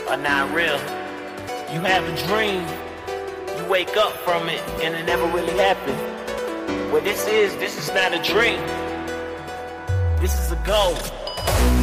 are not real. You have a dream, you wake up from it, and it never really happened. What this is not a dream. This is a goal.